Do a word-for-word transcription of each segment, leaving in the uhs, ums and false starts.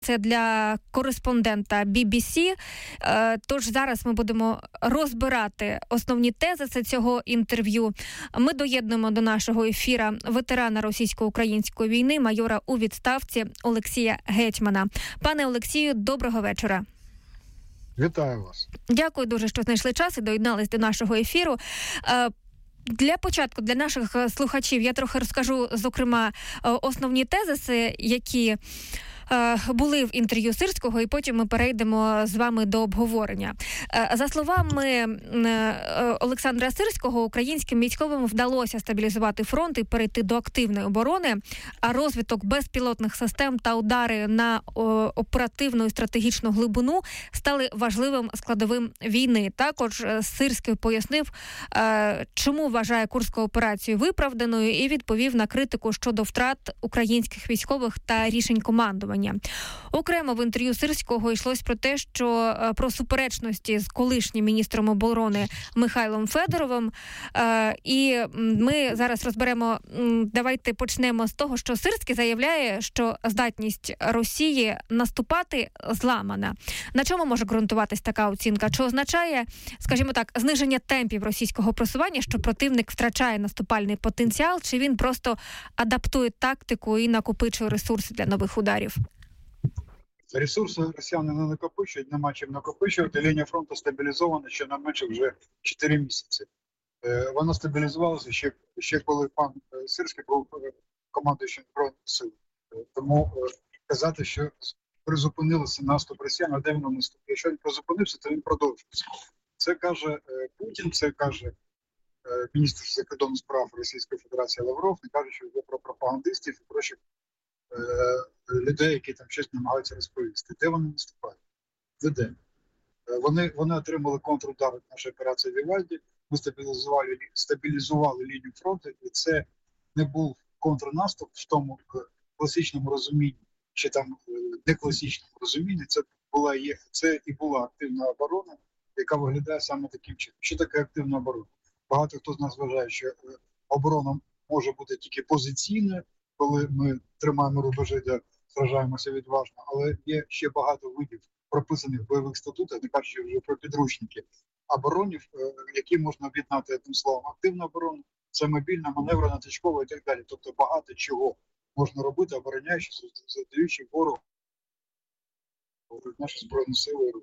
Це для кореспондента бі бі сі. Тож зараз ми будемо розбирати основні тези цього інтерв'ю. Ми доєднуємо до нашого ефіра ветерана російсько-української війни, майора у відставці Олексія Гетьмана. Пане Олексію, доброго вечора. Вітаю вас. Дякую дуже, що знайшли час і доєднались до нашого ефіру. Для початку, для наших слухачів, я трохи розкажу, зокрема, основні тезиси, які були в інтерв'ю Сирського, і потім ми перейдемо з вами до обговорення. За словами Олександра Сирського, українським військовим вдалося стабілізувати фронт і перейти до активної оборони, а розвиток безпілотних систем та удари на оперативну і стратегічну глибину стали важливим складовим війни. Також Сирський пояснив, чому вважає Курську операцію виправданою, і відповів на критику щодо втрат українських військових та рішень командування. Окремо в інтерв'ю Сирського йшлось про те, що про суперечності з колишнім міністром оборони Михайлом Федоровим. І ми зараз розберемо, давайте почнемо з того, що Сирський заявляє, що здатність Росії наступати зламана. На чому може ґрунтуватись така оцінка? Чи означає, скажімо так, зниження темпів російського просування, що противник втрачає наступальний потенціал, чи він просто адаптує тактику і накопичує ресурси для нових ударів? Ресурси росіяни не накопичують, нема чим накопичувати. Лінія фронту стабілізована щонайменше вже чотири місяці. Е, вона стабілізувалася ще, ще коли пан Сирський був командуючим Збройних сил. Е, тому е, казати, що призупинилися наступ росіян, а де він наступ? Якщо він призупинився, то він продовжується. Це каже е, Путін, це каже е, міністр закордонних справ Російської Федерації Лавров, не каже, що йде про пропагандистів і прочих людей, які там щось намагаються розповісти. Де вони наступають? Де? Вони, вони отримали контрудар від нашої операції Вівальді, ми стабілізували, стабілізували лінію фронту, і це не був контрнаступ в тому класичному розумінні, чи там не класичному розумінні, це була, є, це і була активна оборона, яка виглядає саме таким чином. Що таке активна оборона? Багато хто з нас вважає, що оборона може бути тільки позиційною, коли ми тримаємо рубежі, де сражаємося відважно, але є ще багато видів прописаних в бойових статутах, не кажучи вже про підручники, оборонів, які можна об'єднати одним словом. Активна оборона, це мобільна, маневрена, точкова і так далі. Тобто багато чого можна робити, обороняючись, задаючи ворогу наші Збройні Сили.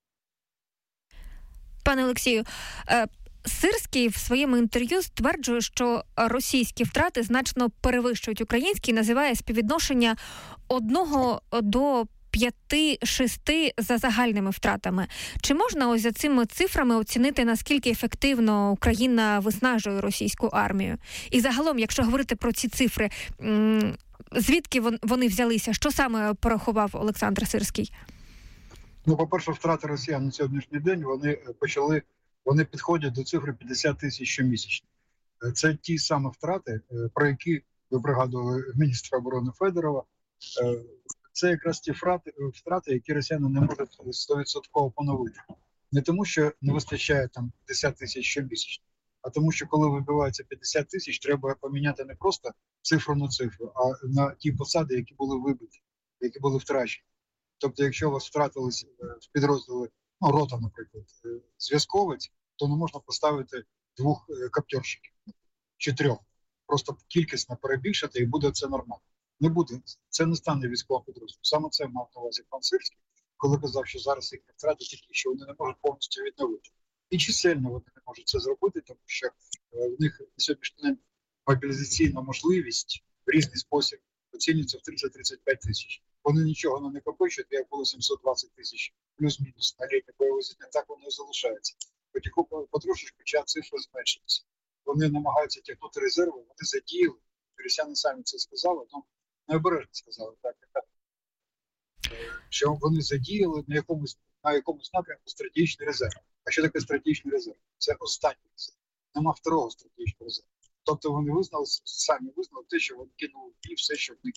Пане Олексію, Сирський в своєму інтерв'ю стверджує, що російські втрати значно перевищують українські, називає співвідношення одного до п'яти-шести за загальними втратами. Чи можна ось за цими цифрами оцінити, наскільки ефективно Україна виснажує російську армію? І загалом, якщо говорити про ці цифри, звідки вони взялися? Що саме порахував Олександр Сирський? Ну, по-перше, втрати росіян на сьогоднішній день, вони почали Вони підходять до цифри п'ятдесят тисяч щомісячно. Це ті самі втрати, про які ви пригадували міністра оборони Федорова. Це якраз ті втрати, втрати, які росіяни не можуть сто відсотків поновити. Не тому, що не вистачає там п'ятдесят тисяч щомісячно, а тому, що коли вибивається п'ятдесят тисяч, треба поміняти не просто цифру на цифру, а на ті посади, які були вибиті, які були втрачені. Тобто, якщо у вас втратились в підрозділи, ну, рота, наприклад, зв'язковець, то не можна поставити двох каптьорщиків чи трьох. Просто кількісно перебільшити і буде це нормально. Не буде. Це не стане військовим підрозділом. Саме це мав на увазі пан Сирський, коли казав, що зараз їх втрати такі, що вони не можуть повністю відновити. І чисельно вони не можуть це зробити, тому що в них на сьогоднішній день мобілізаційна можливість в різний спосіб оцінюється в тридцять-тридцять п'ять тисяч. Вони нічого не накопичують, як було сімсот двадцять тисяч плюс-мінус на літнє бойове зіткнення, так воно і залишається. Потиху потрошечку ця цифра зменшується. Вони намагаються тягнути резерви, вони задіяли, росіяни самі це сказали, ну необережно сказали, так, так, що вони задіяли на якомусь, на якомусь напрямку стратегічний резерв. А що таке стратегічний резерв? Це останній резерв. Нема второго стратегічного резерву. Тобто вони визнали, самі визнали те, що вони кинули і все, що в них.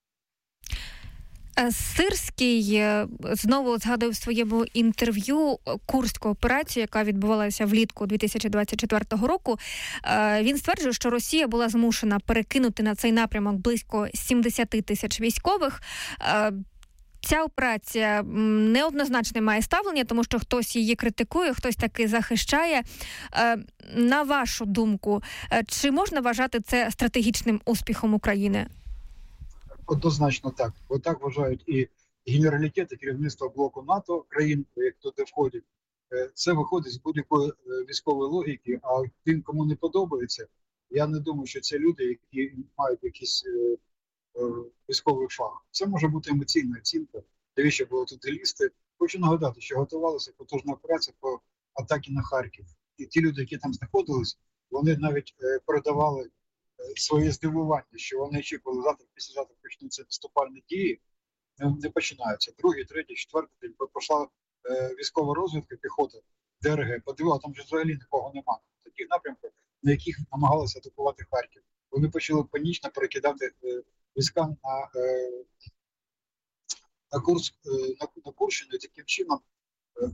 Сирський знову згадав в своєму інтерв'ю Курську операцію, яка відбувалася влітку дві тисячі двадцять четвертого року. Він стверджує, що Росія була змушена перекинути на цей напрямок близько сімдесят тисяч військових. ця операція неоднозначне має ставлення, тому що хтось її критикує, хтось таки захищає. На вашу думку, чи можна вважати це стратегічним успіхом України? Однозначно так. Бо так вважають і генералітет, і керівництво блоку НАТО, країн, як туди входять. Це виходить з будь-якої військової логіки, а тим, кому не подобається, я не думаю, що це люди, які мають якісь військовий фах. Це може бути емоційна оцінка. Навіщо було туди лізти? Хочу нагадати, що готувалася потужна операція по атаці на Харків. І ті люди, які там знаходились, вони навіть е, передавали е, своє здивування, що вони очікували, завтра, післязавтра почнуться наступальні дії, не, не починаються. Другий, третій, четвертий день пішла е, військова розвідка, піхота, ДРГ, подивила, там вже взагалі нікого немає. Таких напрямків, на яких намагалися атакувати Харків. Вони почали панічно перекидати е, війська на, е, на, Курск, е, на, на Курщину, і таким чином е,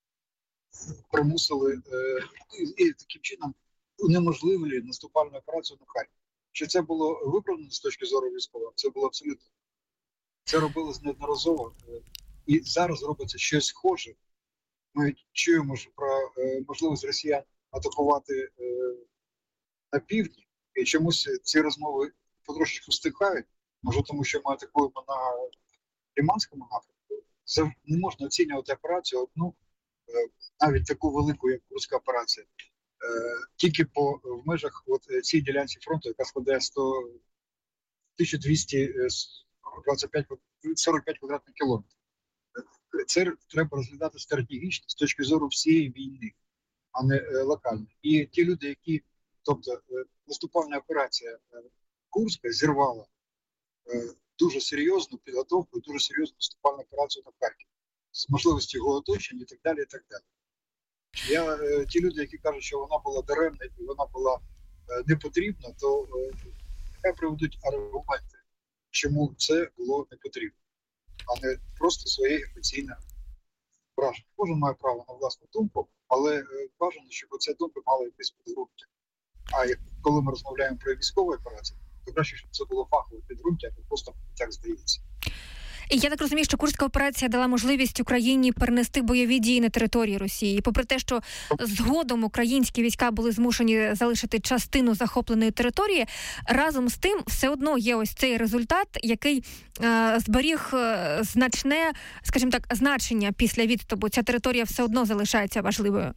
примусили е, і, і таким чином унеможливили наступальну операцію на Харків. Чи це було виправдано з точки зору військового? Це було абсолютно. Це робилось неодноразово. Е, і зараз робиться щось схоже. Ми чуємо ж про е, можливість росіян атакувати е, на півдні, і чомусь ці розмови потрошечку стихають, може тому, що ми атакуємо на Лиманському напрямку. Це не можна оцінювати операцію одну, навіть таку велику, як Курська операція, тільки по в межах от цій ділянці фронту, яка складає тисяча двісті двадцять п'ять сорок п'ять квадратних кілометрів. Це треба розглядати стратегічно з точки зору всієї війни, а не локально. І ті люди, які, тобто наступальна операція Курська зірвала дуже серйозну підготовку, дуже серйозну наступальну операцію на Харків з можливістю його оточення і так далі, і так далі. Я, ті люди, які кажуть, що вона була даремна і вона була не потрібна, то нехай приведуть аргументи, чому це було не потрібно, а не просто своє емоційне враження. Кожен має право на власну думку, але бажано, щоб ця думка мала якесь підґрунтя. А коли ми розмовляємо про військову операцію, то краще, щоб це було фахове підґрунтя, а не просто так здається. І я так розумію, що Курська операція дала можливість Україні перенести бойові дії на території Росії. І попри те, що згодом українські війська були змушені залишити частину захопленої території, разом з тим все одно є ось цей результат, який е, зберіг е, значне, скажімо так, значення після відступу. Ця територія все одно залишається важливою.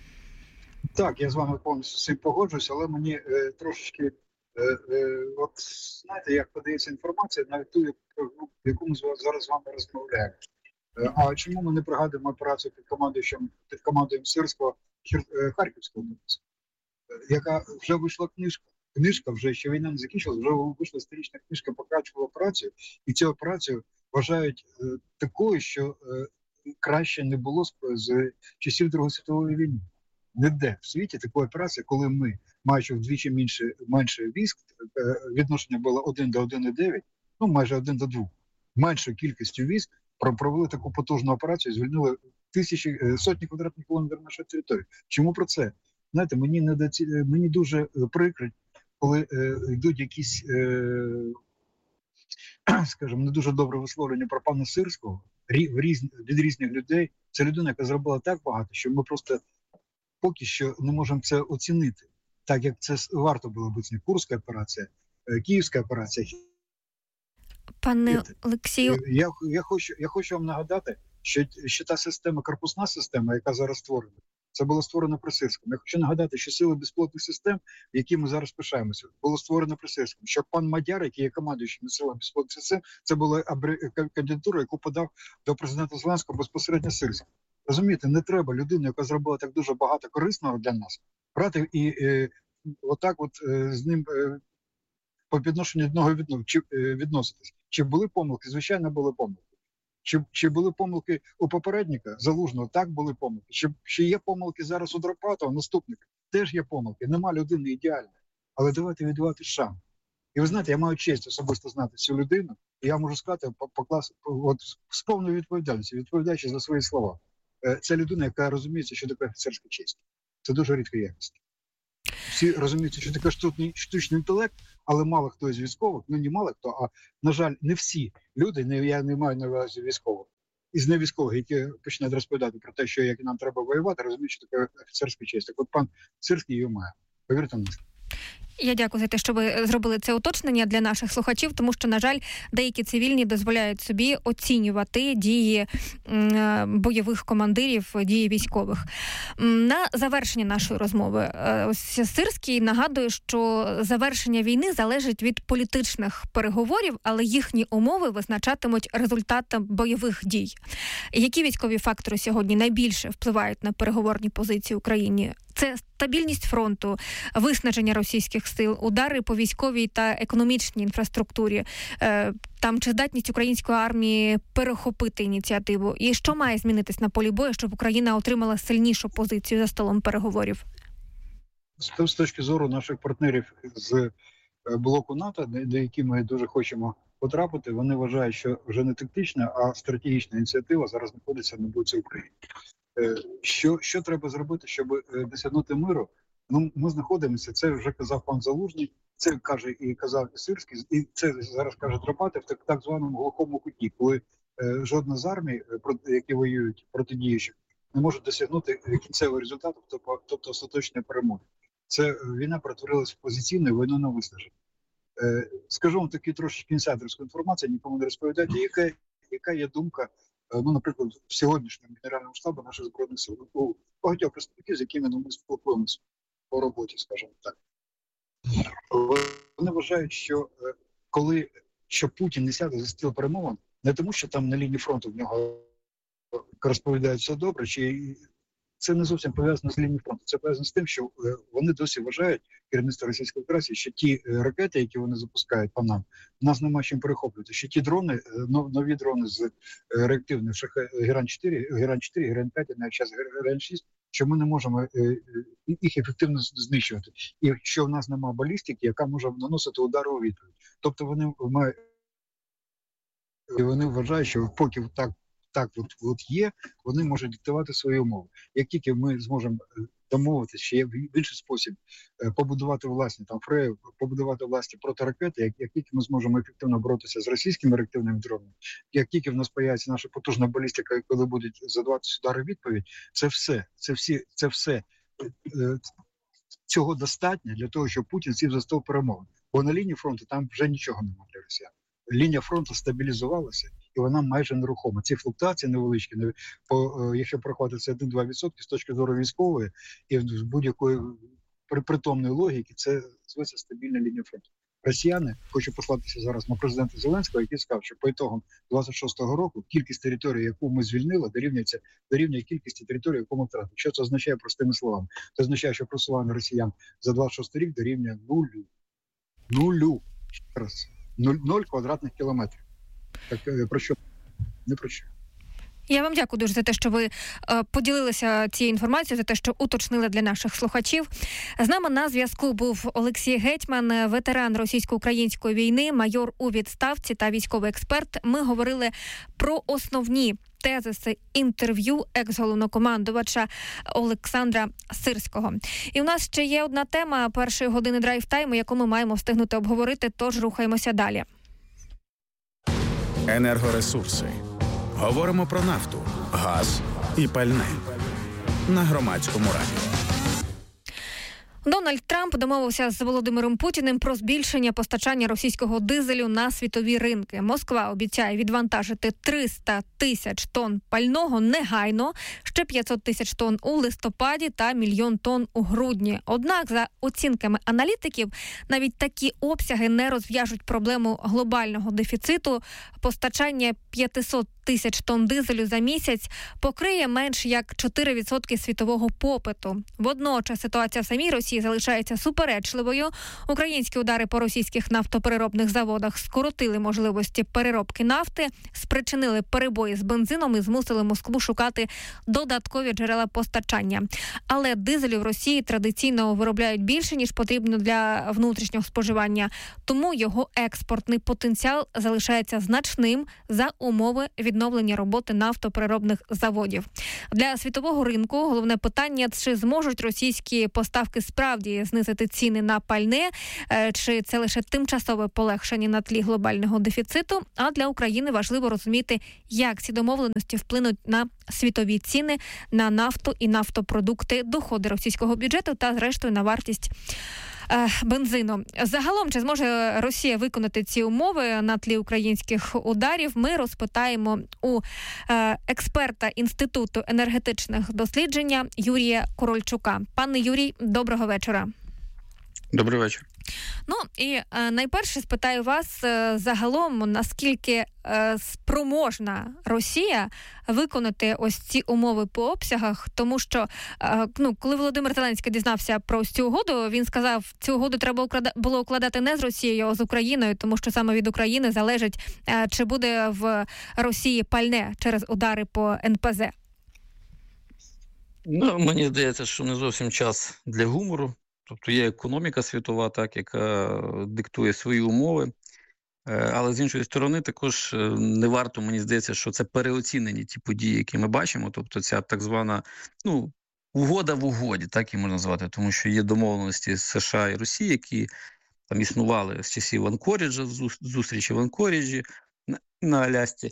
Так, я з вами повністю всім погоджуюсь, але мені е, трошечки, е, е, от знаєте, як подається інформація, навіть ту, яку ми зараз з вами розмовляємо. Е, а чому ми не пригадуємо операцію під командуючим, під командуючим Сирського е, Харківського області, е, яка вже вийшла книжка. Книжка вже, ще війна не закінчилась, вже вийшла історична книжка про Качеву операцію, і цю операцію вважають е, такою, що е, краще не було з, з часів Другої світової війни. Ніде в світі такої операції, коли ми, маючи вдвічі менше, менше військ, відношення було один до один цілих дев'ять, ну майже один до двох, меншою кількістю військ провели таку потужну операцію, звільнили тисячі, сотні квадратних кілометрів нашої території. Чому про це? Знаєте, мені, не доці... мені дуже прикро, коли е, йдуть якісь, е, скажімо, не дуже добре висловлення про пана Сирського в різ... від різних людей. Це людина, яка зробила так багато, що ми просто поки що не можемо це оцінити, так як це варто було б оцінити. Курська операція, Київська операція. Пане Олексію, я, я, хочу, я хочу вам нагадати, що, що та система, корпусна система, яка зараз створена, це було створено при Сирському. Я хочу нагадати, що сили безпілотних систем, які ми зараз пишаємося, було створено при Сирському. Що пан Мадяр, який є командуючим силами безпілотних систем, це була кандидатура, яку подав до президента Зеленського безпосередньо Сирський. Розумієте, не треба людину, яка зробила так дуже багато корисного для нас, брати і е, отак от е, з ним е, по відношенню одного відно, чи, е, відноситись. Чи були помилки? Звичайно, були помилки. Чи, чи були помилки у попередника Залужного? Так, були помилки. Чи, чи є помилки зараз у Драпатова, наступника? Теж є помилки. Нема людини ідеальної. Але давайте віддавати шанс. І ви знаєте, я маю честь особисто знати цю людину, і я можу сказати по, по класу, от, з повною відповідальністю, відповідаючи за свої слова. Це людина, яка розуміється, що таке офіцерська честь. Це дуже рідка якість. Всі розуміють, що таке штучний, штучний інтелект, Але мало хто із військових, ну не мало хто, а, на жаль, не всі люди, не, я не маю на увазі військових, із невійськових, які починають розповідати про те, що як нам треба воювати, розуміють, що таке офіцерська честь. Так от пан Сирський її має. Повірте мені. Я дякую за те, що ви зробили це уточнення для наших слухачів, тому що, на жаль, деякі цивільні дозволяють собі оцінювати дії бойових командирів, дії військових. На завершення нашої розмови, ось Сирський нагадує, що завершення війни залежить від політичних переговорів, але їхні умови визначатимуть результати бойових дій. Які військові фактори сьогодні найбільше впливають на переговорні позиції України? Це стабільність фронту, виснаження російських сил, удари по військовій та економічній інфраструктурі, там чи здатність української армії перехопити ініціативу. І що має змінитись на полі бою, щоб Україна отримала сильнішу позицію за столом переговорів? З точки зору наших партнерів з блоку НАТО, до яких ми дуже хочемо потрапити, вони вважають, що вже не тактична, а стратегічна ініціатива зараз знаходиться на боці України. Що, що треба зробити, щоб досягнути миру? Ну, ми знаходимося, це вже казав пан Залужний, це каже і казав і Сирський, і це зараз каже Тропатов, в так, так званому глухому куті, коли е, жодна з армій, які воюють протидіючих, не може досягнути кінцевого результату, тобто, тобто остаточної перемоги. Це війна перетворилася в позиційну війну на виснаження. Е, скажу вам таку трошечки інсайдерську інформацію, нікому не розповідайте, яка, яка є думка, ну, наприклад, в сьогоднішньому генеральному штабу наших збройних сил, у багатьох представників, з якими ми спілкуємося по роботі, скажімо так. Вони вважають, що коли що Путін не сяде за стіл перемовин, не тому, що там на лінії фронту в нього розповідають все добре, чи це не зовсім пов'язано з лінією фронту. Це пов'язано з тим, що вони досі вважають, керівництво Російської Федерації, що ті ракети, які вони запускають по нам, нас нема чим перехоплювати. Що ті дрони, нові дрони з реактивних Герань чотири, Герань чотири, Герань п'ять, навіть зараз Герань шість, що ми не можемо їх ефективно знищувати. І що в нас немає балістики, яка може наносити удари у відповідь. Тобто вони, ми, вони вважають, що поки так так от, от є, вони можуть диктувати свої умови. Як тільки ми зможемо домовитися, що є в інший спосіб побудувати власні там фреї, побудувати власні протиракети, як, як тільки ми зможемо ефективно боротися з російськими реактивними дронами, як тільки в нас появиться наша потужна балістика, коли будуть задаватися удари відповідь, це все, це всі, це все цього достатньо для того, щоб Путін сів за стол перемовин. Бо на лінії фронту там вже нічого немає для росіян. Лінія фронту стабілізувалася, і вона майже нерухома. Ці флуктуації невеличкі, по, якщо проходить це один-два відсотки з точки зору військової і з будь-якої притомної логіки, це зветься стабільна лінія фронту. Росіяни, хочу послатися зараз на президента Зеленського, який сказав, що по ітогам двадцять шостого року кількість територій, яку ми звільнили, дорівнюється дорівнює кількості територій, яку ми втратили. Що це означає простими словами? Це означає, що просування росіян за двадцять шостий рік дорівнює нулю. Нулю. Ще раз. Ноль квадратних кілометрів. Так про що? Не про що. Я вам дякую дуже за те, що ви е, поділилися цією інформацією, за те, що уточнили для наших слухачів. З нами на зв'язку був Олексій Гетьман, ветеран російсько-української війни, майор у відставці та військовий експерт. Ми говорили про основні тезиси інтерв'ю екс-головнокомандувача Олександра Сирського. І у нас ще є одна тема першої години драйв-тайму, яку ми маємо встигнути обговорити, тож рухаємося далі. Енергоресурси. Говоримо про нафту, газ і пальне. На Громадському радіо. Дональд Трамп домовився з Володимиром Путіним про збільшення постачання російського дизелю на світові ринки. Москва обіцяє відвантажити триста тисяч тонн пального негайно, ще п'ятсот тисяч тонн у листопаді та мільйон тонн у грудні. Однак, за оцінками аналітиків, навіть такі обсяги не розв'яжуть проблему глобального дефіциту. Постачання п'ятсот тисяч тонн дизелю за місяць покриє менш як чотири відсотки світового попиту. Водночас ситуація в самій Росії залишається суперечливою. Українські удари по російських нафтопереробних заводах скоротили можливості переробки нафти, спричинили перебої з бензином і змусили Москву шукати додаткові джерела постачання. Але дизелю в Росії традиційно виробляють більше, ніж потрібно для внутрішнього споживання. Тому його експортний потенціал залишається значним за умови відновлення роботи нафтопереробних заводів. Для світового ринку головне питання, чи зможуть російські поставки справді знизити ціни на пальне, чи це лише тимчасове полегшення на тлі глобального дефіциту, а для України важливо розуміти, як ці домовленості вплинуть на світові ціни, на нафту і нафтопродукти, доходи російського бюджету та, зрештою, на вартість бензину. Загалом, чи зможе Росія виконати ці умови на тлі українських ударів, ми розпитаємо у експерта Інституту енергетичних досліджень Юрія Корольчука. Пане Юрій, доброго вечора. Добрий вечір. Ну і е, найперше спитаю вас е, загалом, наскільки е, спроможна Росія виконати ось ці умови по обсягах, тому що е, ну, коли Володимир Зеленський дізнався про цю угоду, він сказав, цю угоду треба уклада- було укладати не з Росією, а з Україною, тому що саме від України залежить, е, чи буде в Росії пальне через удари по ен пе зет. Ну, мені здається, що не зовсім час для гумору. Тобто є економіка світова, так, яка диктує свої умови. Але з іншої сторони також не варто, мені здається, що це переоцінені ті події, які ми бачимо. Тобто ця так звана, ну, угода в угоді, так її можна назвати, тому що є домовленості США і Росії, які там існували з часів Анкоріджа, зустрічі в Анкоріджі на, на Алясці.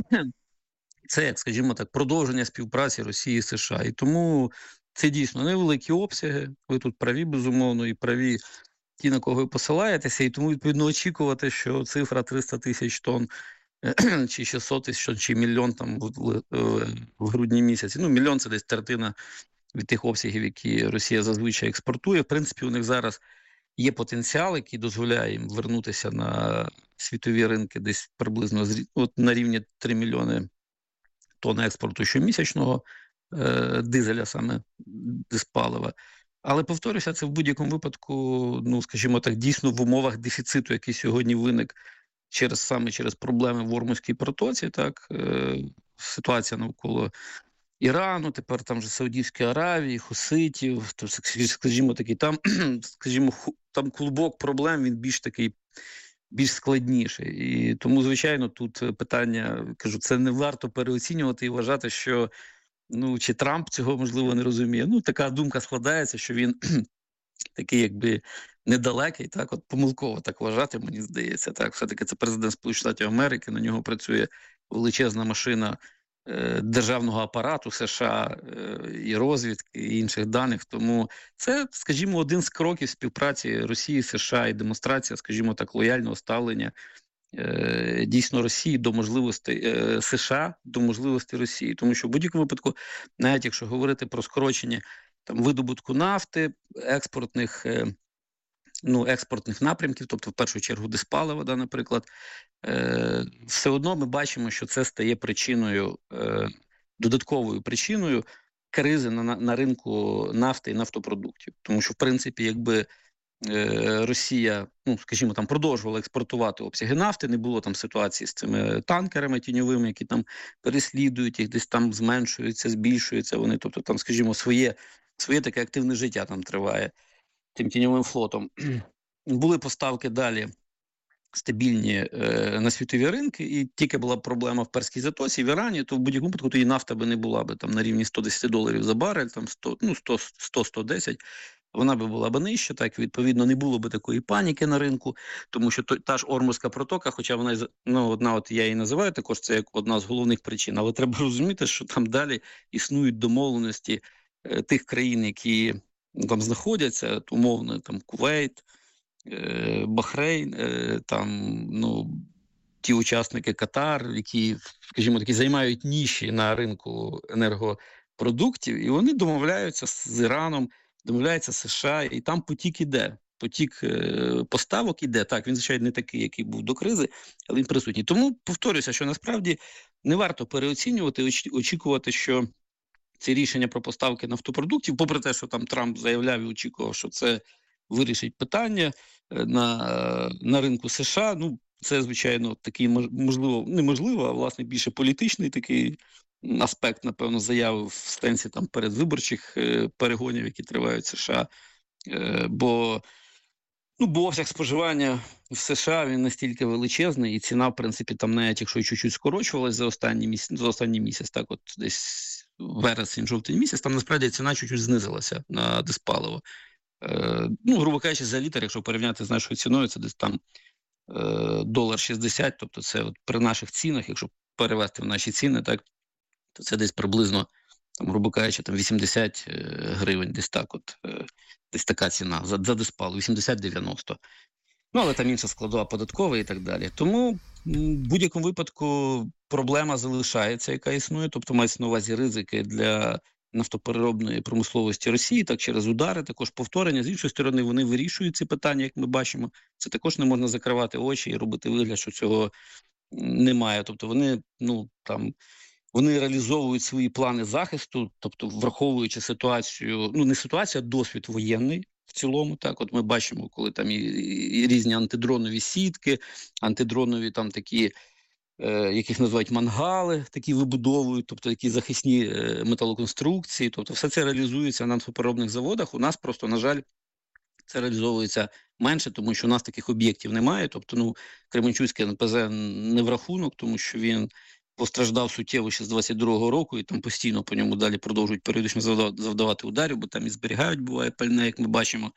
Це, як, скажімо так, продовження співпраці Росії і США. І тому це дійсно невеликі обсяги, ви тут праві, безумовно, і праві ті, на кого ви посилаєтеся, і тому, відповідно, очікувати, що цифра триста тисяч тонн, чи шістсот тисяч, чи мільйон там в, в, в грудні місяці, ну, мільйон – це десь третина від тих обсягів, які Росія зазвичай експортує. В принципі, у них зараз є потенціал, який дозволяє їм вернутися на світові ринки десь приблизно от, на рівні три мільйони тонн експорту щомісячного, дизеля саме, диспалива. Але, повторюся, це в будь-якому випадку, ну, скажімо так, дійсно в умовах дефіциту, який сьогодні виник через, саме через проблеми в Ормузькій протоці, так, е, ситуація навколо Ірану, тепер там же Саудівської Аравії, хуситів, то, скажімо, такий, там, скажімо, там клубок проблем, він більш такий, більш складніший. І тому, звичайно, тут питання, кажу, це не варто переоцінювати і вважати, що ну, чи Трамп цього, можливо, не розуміє. Ну, така думка складається, що він такий, якби, недалекий, так, от помилково так вважати, мені здається, так, все-таки це президент Сполучених Штатів Америки, на нього працює величезна машина е, державного апарату США е, і розвідки, і інших даних, тому це, скажімо, один з кроків співпраці Росії, США і демонстрація, скажімо так, лояльного ставлення дійсно Росії до можливостей США, до можливостей Росії. Тому що в будь-якому випадку, навіть якщо говорити про скорочення там видобутку нафти, експортних, ну, експортних напрямків, тобто в першу чергу диспалива, да, наприклад, все одно ми бачимо, що це стає причиною, додатковою причиною кризи на, на ринку нафти і нафтопродуктів. Тому що, в принципі, якби Росія, ну, скажімо, там продовжувала експортувати обсяги нафти, не було там ситуації з цими танкерами тіньовими, які там переслідують, їх десь там зменшуються, збільшуються вони, тобто там, скажімо, своє, своє таке активне життя там триває тим тіньовим флотом. Були поставки далі стабільні е, на світові ринки, і тільки була проблема в Перській затоці, в Ірані, то в будь-якому випадку тоді нафта би не була би там на рівні сто десять доларів за барель, там сто, ну, сто - сто десять, вона би була б нижча, так, відповідно, не було б такої паніки на ринку, тому що то, та ж Ормузька протока, хоча вона, ну, одна, от я її називаю також, це як одна з головних причин, але треба розуміти, що там далі існують домовленості е, тих країн, які ну, там знаходяться, умовно, там Кувейт, е, Бахрейн, е, там, ну, ті учасники Катар, які, скажімо, такі займають ніші на ринку енергопродуктів, і вони домовляються з Іраном, домовляється США, і там потік іде. Потік е, поставок іде. Так, він, звичайно, не такий, який був до кризи, але він присутній. Тому повторюся, що насправді не варто переоцінювати, очікувати, що ці рішення про поставки нафтопродуктів, попри те, що там Трамп заявляв і очікував, що це вирішить питання на, на ринку США, ну, це, звичайно, такий, можливо, неможливо, а, власне, більше політичний такий аспект, напевно, заяви в сенсі там передвиборчих е, перегонів, які тривають в США, е, бо, ну, бо обсяг споживання в США, він настільки величезний, і ціна, в принципі, там навіть якщо чуть-чуть скорочувалась за останній місяць, за останній місяць, так от десь вересень, жовтень місяць, там насправді ціна чуть-чуть знизилася на диспаливо. Ну, грубо кажучи, за літр, якщо порівняти з нашою ціною, це десь там долар шістдесят, тобто це от при наших цінах, якщо перевести в наші ціни, так, то це десь приблизно, там, грубо кажучи, там вісімдесят гривень, десь так от, десь така ціна за, за диспал, вісімдесят-дев'яносто. Ну, але там інша складова податкова і так далі. Тому в будь-якому випадку проблема залишається, яка існує, тобто мається на увазі ризики для нафтопереробної промисловості Росії, так через удари, також повторення. З іншої сторони, вони вирішують ці питання, як ми бачимо. Це також не можна закривати очі і робити вигляд, що цього немає. Тобто вони, ну, там, вони реалізовують свої плани захисту, тобто враховуючи ситуацію, ну, не ситуацію, а досвід воєнний в цілому. Так, от ми бачимо, коли там і, і різні антидронові сітки, антидронові там такі, яких називають мангали, такі вибудовують, тобто такі захисні металоконструкції, тобто все це реалізується на нафтопереробних заводах. У нас просто, на жаль, це реалізовується менше, тому що у нас таких об'єктів немає, тобто, ну, Кременчуцький ен пе зет не в рахунок, тому що він постраждав суттєво ще з двадцять другого року, і там постійно по ньому далі продовжують періодично завдавати ударів, бо там і зберігають, буває, пальне, як ми бачимо.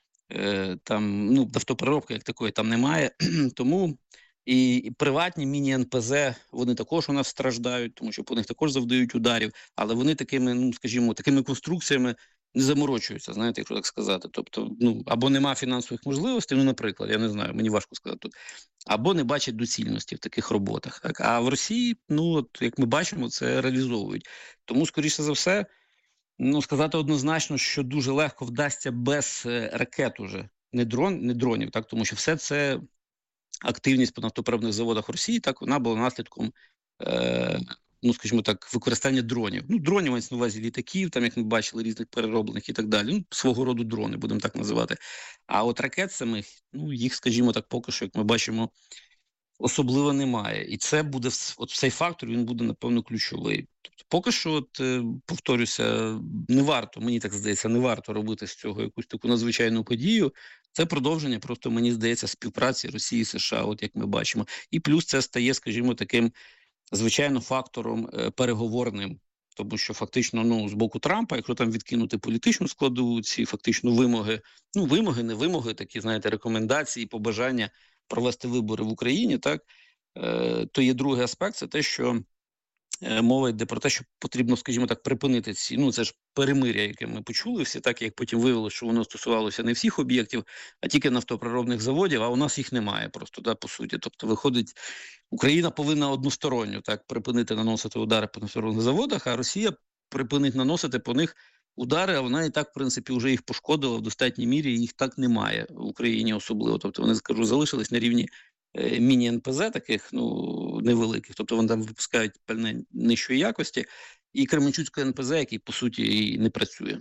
Там, ну, нафтопереробки як такої там немає, тому і приватні міні-ен пе зет, вони також у нас страждають, тому що по них також завдають ударів, але вони такими, ну, скажімо, такими конструкціями не заморочуються, знаєте, якщо так сказати. Тобто, ну, або нема фінансових можливостей, ну, наприклад, я не знаю, мені важко сказати тут, або не бачать доцільності в таких роботах. Так? А в Росії, ну, от, як ми бачимо, це реалізовують. Тому, скоріше за все, ну, сказати однозначно, що дуже легко вдасться без ракет уже, не, дрон, не дронів, так, тому що все це активність по нафтопереробних заводах Росії, так, вона була наслідком, е, ну, скажімо так, використання дронів. Ну, дронів мається на увазі літаків, там, як ми бачили, різних перероблених і так далі. Ну, свого роду дрони, будемо так називати. А от ракет самих, ну, їх, скажімо так, поки що, як ми бачимо, особливо немає. І це буде, от цей фактор, він буде, напевно, ключовий. Тобто, поки що, от, повторюся, не варто, мені так здається, не варто робити з цього якусь таку надзвичайну подію. Це продовження, просто, мені здається, співпраці Росії і США, от як ми бачимо. І плюс це стає, скажімо, таким, звичайно, фактором е, переговорним. Тому що фактично, ну, з боку Трампа, якщо там відкинути політичну складову, ці фактично вимоги, ну, вимоги, не вимоги, такі, знаєте, рекомендації, побажання провести вибори в Україні, так, е, то є другий аспект, це те, що е, мова йде про те, що потрібно, скажімо так, припинити ці, ну, це ж перемир'я, яке ми почули всі, так, як потім виявилося, що воно стосувалося не всіх об'єктів, а тільки нафтопереробних заводів, а у нас їх немає просто, да, по суті. Тобто, виходить, Україна повинна односторонньо, так, припинити наносити удари по нафтопереробних заводах, а Росія припинить наносити по них удари, а вона і так, в принципі, вже їх пошкодила в достатній мірі, і їх так немає в Україні особливо. Тобто вони, скажу, залишились на рівні е, міні-ен пе зет таких, ну, невеликих. Тобто вони там випускають пальне нижчої якості. І Кременчуцький ен пе зет, який, по суті, і не працює.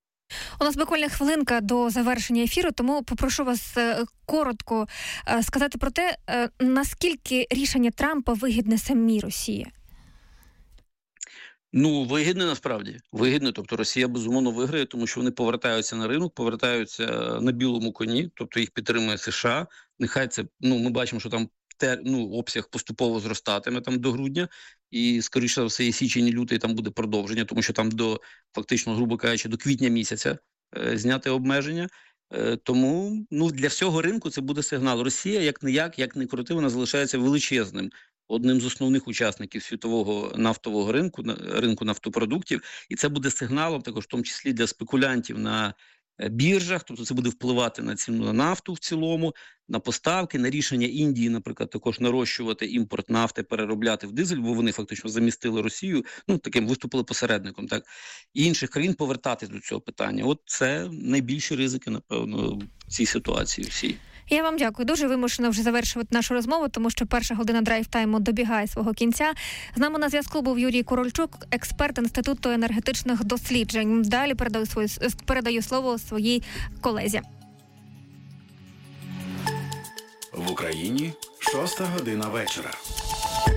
У нас буквально хвилинка до завершення ефіру, тому попрошу вас коротко сказати про те, наскільки рішення Трампа вигідне самій Росії. Ну, вигідне насправді. Вигідне, тобто Росія, безумовно, виграє, тому що вони повертаються на ринок, повертаються на білому коні, тобто їх підтримує США. Нехай це, ну, ми бачимо, що там те, ну, обсяг поступово зростатиме там до грудня, і, скоріше за все, і січень, і лютий там буде продовження, тому що там до, фактично, грубо кажучи, до квітня місяця е, зняти обмеження. Е, тому, ну, для всього ринку це буде сигнал. Росія, як-не-як, як-не крути, вона залишається величезним, одним з основних учасників світового нафтового ринку, ринку нафтопродуктів, і це буде сигналом також, в тому числі для спекулянтів на біржах, тобто це буде впливати на ціну на нафту в цілому, на поставки, на рішення Індії, наприклад, також нарощувати імпорт нафти, переробляти в дизель, бо вони фактично замістили Росію, ну, таким виступили посередником, так, і інших країн повертатись до цього питання. От це найбільші ризики, напевно, в цій ситуації всій. Я вам дякую. Дуже вимушено вже завершувати нашу розмову, тому що перша година драйв-тайму добігає свого кінця. З нами на зв'язку був Юрій Корольчук, експерт Інституту енергетичних досліджень. Далі передаю, свою, передаю слово своїй колезі. В Україні шоста година вечора.